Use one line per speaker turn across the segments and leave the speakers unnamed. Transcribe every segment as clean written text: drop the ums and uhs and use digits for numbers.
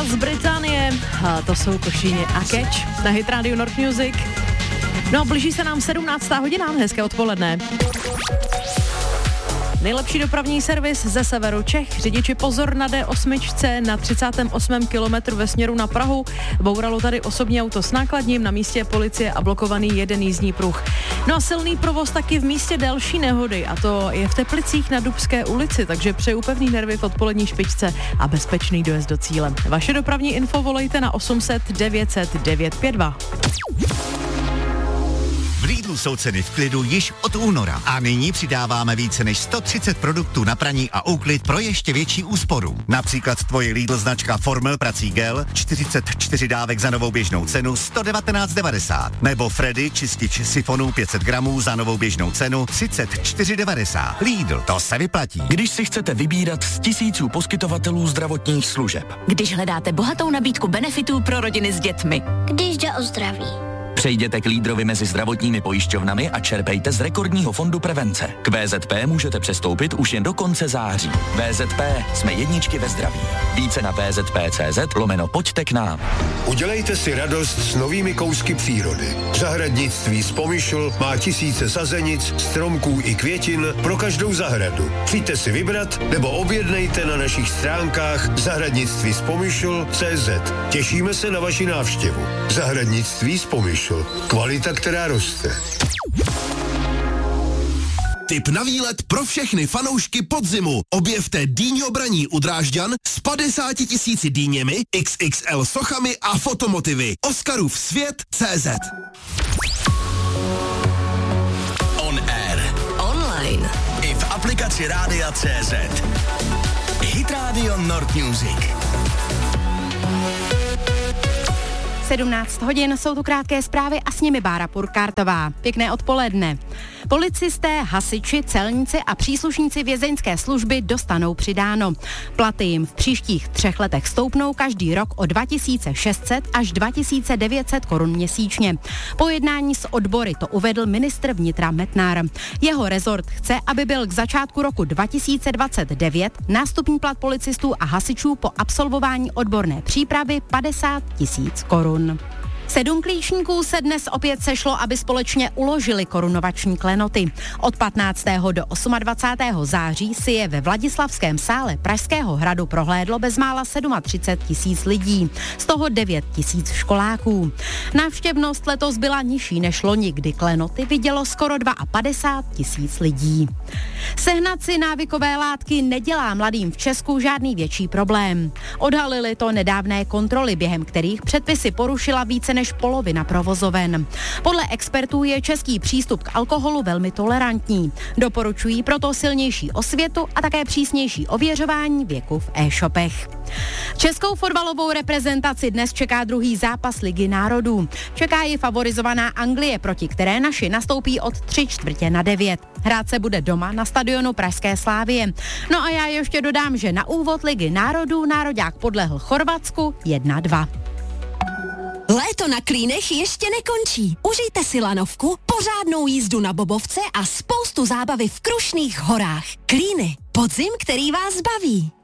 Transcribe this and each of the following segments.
novinka z Británie, a to jsou Košíně a Catch na Hit Radio North Music. No a blíží se nám 17. hodina, hezké odpoledne. Nejlepší dopravní servis ze severu Čech. Řidiči pozor na D8 na 38. kilometru ve směru na Prahu. Bouralo tady osobní auto s nákladním, na místě policie a blokovaný jeden jízdní pruh. No a silný provoz taky v místě další nehody, a to je v Teplicích na Dubské ulici, takže přeju pevný nervy v odpolední špičce a bezpečný dojezd do cíle. Vaše dopravní info volejte na 800 900 952.
V Lidlu jsou ceny v klidu již od února a nyní přidáváme více než 130 produktů na praní a úklid pro ještě větší úsporu. Například tvoje Lidl značka Formel prací gel 44 dávek za novou běžnou cenu 119,90 nebo Freddy čistič sifonů 500 gramů za novou běžnou cenu 34,90. Lidl, to se vyplatí.
Když si chcete vybírat z tisíců poskytovatelů zdravotních služeb.
Když hledáte bohatou nabídku benefitů pro rodiny s dětmi.
Když jde o zdraví.
Přejděte k Lídrovi mezi zdravotními pojišťovnami a čerpejte z rekordního fondu prevence. K VZP můžete přestoupit už jen do konce září. VZP, jsme jedničky ve zdraví. Více na vzp.cz/pojďte k nám.
Udělejte si radost s novými kousky přírody. Zahradnictví z Pomyšl má tisíce sazenic, stromků i květin pro každou zahradu. Přijďte si vybrat nebo objednejte na našich stránkách zahradnictví.cz. Těšíme se na vaši návštěvu. Zahradnictví z Pomyšl. Kvalita, která roste.
Tip na výlet pro všechny fanoušky podzimu. Objevte Dýňo Braní u Drážďan s 50 000 dýněmi, XXL sochami a fotomotivy. Oscarův svět.cz.
On air.
Online.
I v aplikaci Rádia.cz. Hit Radio North Music.
17 hodin, jsou tu krátké zprávy a s nimi Bára Purkártová. Pěkné odpoledne. Policisté, hasiči, celníci a příslušníci vězeňské služby dostanou přidáno. Platy jim v příštích 3 letech stoupnou každý rok o 2600 až 2900 korun měsíčně. Po jednání s odbory to uvedl ministr vnitra Metnar. Jeho rezort chce, aby byl k začátku roku 2029 nástupní plat policistů a hasičů po absolvování odborné přípravy 50 000 korun. 7 klíčníků se dnes opět sešlo, aby společně uložili korunovační klenoty. Od 15. do 28. září si je ve Vladislavském sále Pražského hradu prohlédlo bezmála 37 000 lidí, z toho 9 000 školáků. Návštěvnost letos byla nižší než loni, kdy klenoty vidělo skoro 52 000 lidí. Sehnat si návykové látky nedělá mladým v Česku žádný větší problém. Odhalili to nedávné kontroly, během kterých předpisy porušila více než polovina provozoven. Podle expertů je český přístup k alkoholu velmi tolerantní. Doporučují proto silnější osvětu a také přísnější ověřování věku v e-shopech. Českou fotbalovou reprezentaci dnes čeká druhý zápas Ligy národů. Čeká ji favorizovaná Anglie, proti které naši nastoupí od 8:45. Hrát se bude doma na stadionu Pražské Slávie. No a já ještě dodám, že na úvod Ligy národů nároďák podlehl Chorvatsku 1-2.
Léto na Klínech ještě nekončí. Užijte si lanovku, pořádnou jízdu na bobovce a spoustu zábavy v Krušných horách. Klíny, podzim, který vás baví.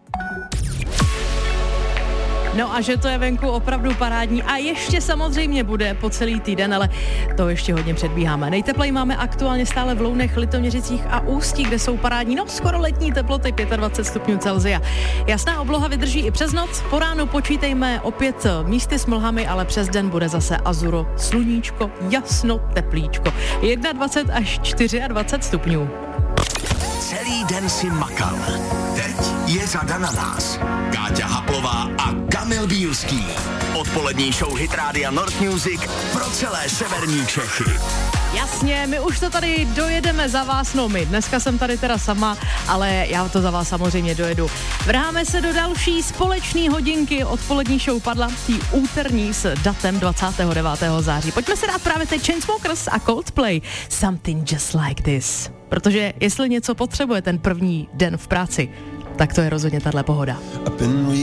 No a že to je venku opravdu parádní a ještě samozřejmě bude po celý týden, ale to ještě hodně předbíháme. Nejteplej máme aktuálně stále v Lounech, Litoměřicích a Ústí, kde jsou parádní, skoro letní teploty 25 stupňů Celsia. Jasná obloha vydrží i přes noc, po ránu počítejme opět místy s mlhami, ale přes den bude zase azuro, sluníčko, jasno, teplíčko. 21 až 24 stupňů.
Celý den si makal. Teď je řada na nás. Káťa Haplová a Kamil Bílský. Odpolední show Hit Rádia North Music pro celé severní Čechy.
Jasně, my už to tady dojedeme za vás, my. Dneska jsem tady teda sama, ale já to za vás samozřejmě dojedu. Vrháme se do další společné hodinky. Odpolední show padla tý úterní s datem 29. září. Pojďme se dát právě teď Chainsmokers a Coldplay. Something just like this. Protože jestli něco potřebuje ten první den v práci, tak to je rozhodně tahle pohoda.